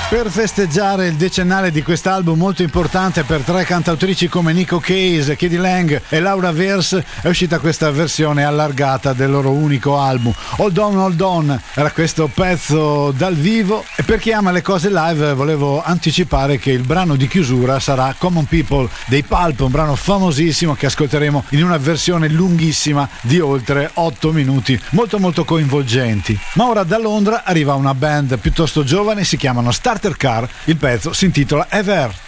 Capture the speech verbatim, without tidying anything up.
Per festeggiare il decennale di quest'album molto importante per tre cantautrici come Nico Case, K D Lang e Laura Vers, è uscita questa versione allargata del loro unico album. Hold On Hold On era questo pezzo dal vivo, e per chi ama le cose live volevo anticipare che il brano di chiusura sarà Common People dei Pulp, un brano famosissimo che ascolteremo in una versione lunghissima di oltre otto minuti, molto molto coinvolgenti. Ma ora da Londra arriva una band piuttosto giovane, si chiamano Starter Car, il pezzo si intitola Ever.